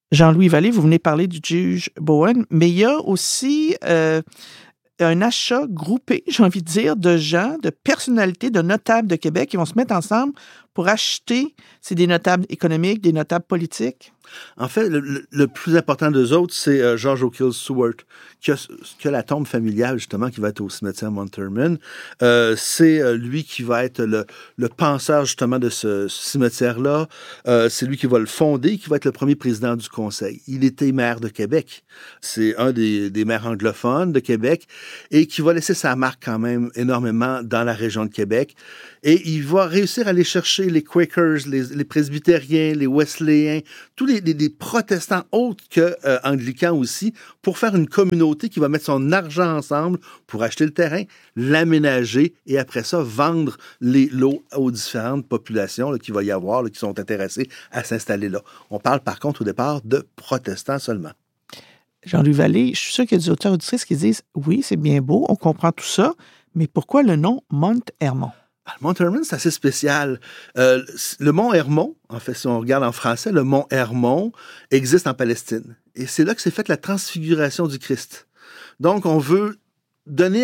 Jean-Louis Vallée, vous venez parler du juge Bowen, mais il y a aussi un achat groupé, j'ai envie de dire, de gens, de personnalités, de notables de Québec qui vont se mettre ensemble pour acheter, c'est des notables économiques, des notables politiques. En fait, le plus important d'eux autres, c'est George O'Kell Stewart, qui a la tombe familiale, justement, qui va être au cimetière Montherman. C'est lui qui va être le penseur, justement, de ce cimetière-là. C'est lui qui va le fonder, qui va être le premier président du conseil. Il était maire de Québec. C'est un des maires anglophones de Québec et qui va laisser sa marque quand même énormément dans la région de Québec. Et il va réussir à aller chercher les Quakers, les presbytériens, les Wesleyens, tous les protestants autres que anglicans aussi, pour faire une communauté qui va mettre son argent ensemble pour acheter le terrain, l'aménager et après ça, vendre les lots aux différentes populations qu'il va y avoir, qui sont intéressées à s'installer là. On parle par contre au départ de protestants seulement. Jean-Louis Vallée, je suis sûr qu'il y a des auteurs auditrices qui disent « Oui, c'est bien beau, on comprend tout ça, mais pourquoi le nom Mount Hermon? » Mount Hermon, c'est assez spécial. Le mont Hermon, en fait, si on regarde en français, le mont Hermon existe en Palestine. Et c'est là que s'est faite la transfiguration du Christ. Donc, on veut donner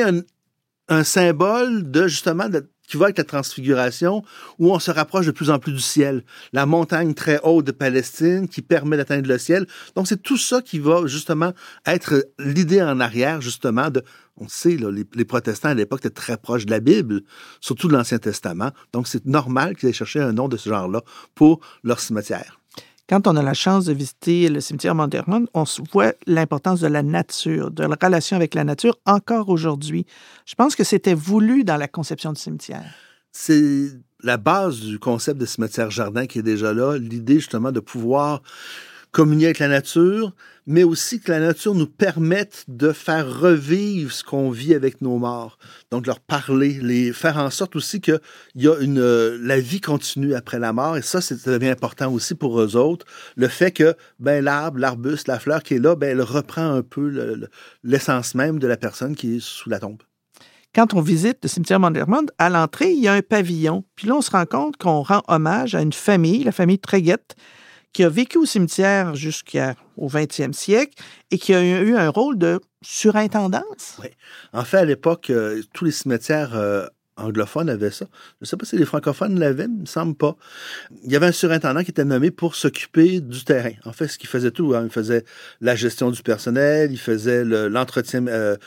un symbole de, justement, qui va avec la transfiguration, où on se rapproche de plus en plus du ciel. La montagne très haute de Palestine qui permet d'atteindre le ciel. Donc, c'est tout ça qui va, justement, être l'idée en arrière, justement, de... On sait, là, les protestants, à l'époque, étaient très proches de la Bible, surtout de l'Ancien Testament. Donc, c'est normal qu'ils aient cherché un nom de ce genre-là pour leur cimetière. Quand on a la chance de visiter le cimetière Mount Hermon, on voit l'importance de la nature, de la relation avec la nature encore aujourd'hui. Je pense que c'était voulu dans la conception du cimetière. C'est la base du concept de cimetière-jardin qui est déjà là, l'idée justement de pouvoir communier avec la nature, mais aussi que la nature nous permette de faire revivre ce qu'on vit avec nos morts. Donc, leur parler, les faire en sorte aussi qu'il y a la vie continue après la mort. Et ça devient important aussi pour eux autres. Le fait que l'arbre, l'arbuste, la fleur qui est là, elle reprend un peu l'essence même de la personne qui est sous la tombe. Quand on visite le cimetière Mount Hermon, à l'entrée, il y a un pavillon. Puis là, on se rend compte qu'on rend hommage à une famille, la famille Treguet, qui a vécu au cimetière jusqu'au 20e siècle et qui a eu un rôle de surintendance. Oui. En fait, à l'époque, tous les cimetières anglophones avaient ça. Je ne sais pas si les francophones l'avaient, il ne me semble pas. Il y avait un surintendant qui était nommé pour s'occuper du terrain. En fait, ce qu'il faisait tout, il faisait la gestion du personnel, il faisait l'entretien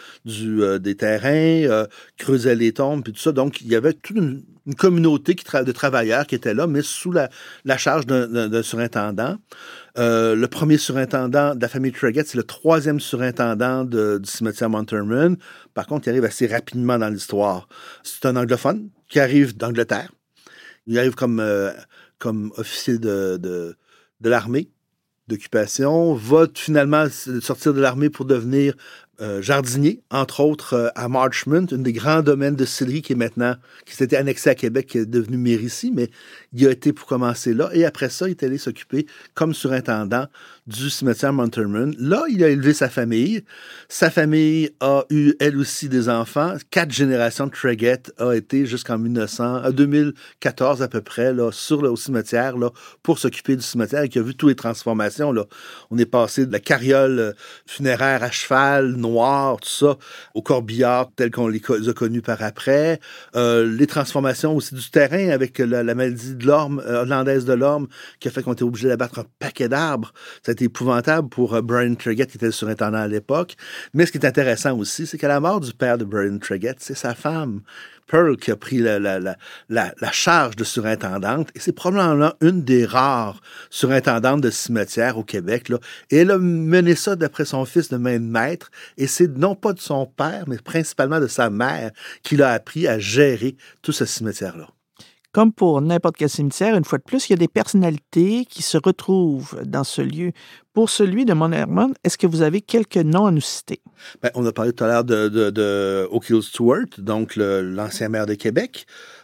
des terrains, creusait les tombes, puis tout ça. Donc, il y avait toute une communauté de travailleurs qui étaient là, mais sous la charge d'un surintendant. Le premier surintendant de la famille Treguet, c'est le troisième surintendant du cimetière Mount Hermon. Par contre, il arrive assez rapidement dans l'histoire. C'est un anglophone qui arrive d'Angleterre. Il arrive comme officier de l'armée d'occupation, va finalement sortir de l'armée pour devenir jardinier, entre autres à Marchmont, un des grands domaines de cidrerie qui s'était annexé à Québec, qui est devenu Mérici, mais il a été pour commencer là. Et après ça, il est allé s'occuper comme surintendant du cimetière Mount Hermon. Là, il a élevé sa famille. Sa famille a eu, elle aussi, des enfants. 4 générations de Treguet a été jusqu'en 2014 à peu près, là, au cimetière, là, pour s'occuper du cimetière et qui a vu toutes les transformations, là. On est passé de la carriole funéraire à cheval, noir, tout ça, au corbillard tel qu'on les a connus par après. Les transformations aussi du terrain avec la maladie de l'orme, hollandaise de l'orme, qui a fait qu'on était obligé d'abattre un paquet d'arbres. Ça a été épouvantable pour Brian Treguet, qui était le surintendant à l'époque. Mais ce qui est intéressant aussi, c'est qu'à la mort du père de Brian Treguet, c'est sa femme, Pearl, qui a pris la charge de surintendante. Et c'est probablement une des rares surintendantes de cimetière au Québec, là. Et elle a mené ça d'après son fils de main de maître. Et c'est non pas de son père, mais principalement de sa mère qu'il a appris à gérer tout ce cimetière-là. Comme pour n'importe quel cimetière, une fois de plus, il y a des personnalités qui se retrouvent dans ce lieu. Pour celui de Mount Hermon, est-ce que vous avez quelques noms à nous citer? On a parlé tout à l'heure de O'Kell Stewart, donc l'ancien maire de Québec.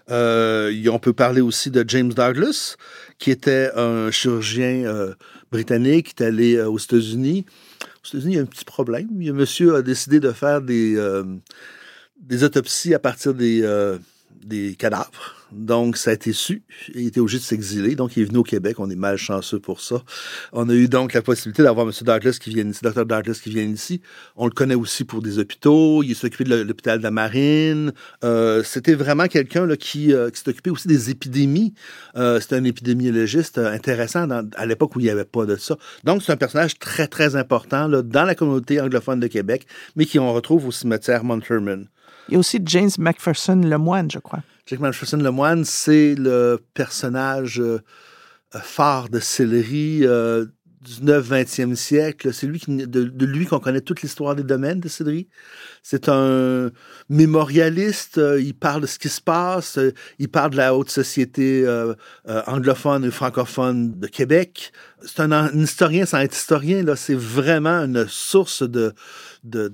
On peut parler aussi de James Douglas, qui était un chirurgien britannique qui est allé aux États-Unis. Aux États-Unis, il y a un petit problème. Le monsieur a décidé de faire des autopsies à partir des cadavres. Donc, ça a été su. Il était obligé de s'exiler. Donc, il est venu au Québec. On est malchanceux pour ça. On a eu donc la possibilité d'avoir M. Douglas qui vient ici, Dr. Douglas qui vient ici. On le connaît aussi pour des hôpitaux. Il s'est occupé de l'hôpital de la Marine. C'était vraiment quelqu'un là, qui s'est occupé aussi des épidémies. C'était un épidémiologiste intéressant à l'époque où il n'y avait pas de ça. Donc, c'est un personnage très, très important là, dans la communauté anglophone de Québec, mais qu'on retrouve au cimetière Mount Herman. Il y a aussi James Macpherson Lemoine, je crois. James Macpherson Lemoine, c'est le personnage phare de Sillery du 9-20e siècle. C'est de lui qu'on connaît toute l'histoire des domaines de Sillery. C'est un mémorialiste. Il parle de ce qui se passe. Il parle de la haute société anglophone et francophone de Québec. C'est un historien sans être historien. Là. C'est vraiment une source de